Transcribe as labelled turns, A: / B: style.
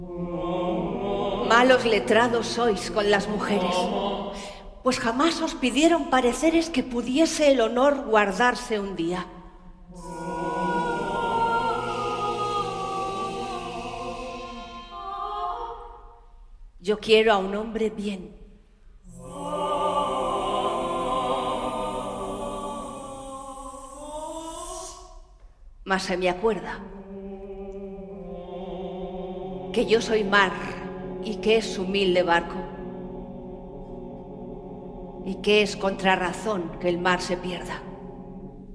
A: Malos letrados sois con las mujeres, pues jamás os pidieron pareceres que pudiese el honor guardarse un día. Yo quiero a un hombre bien. Mas se me acuerda que yo soy mar y que es humilde barco, y que es contra razón que el mar se pierda.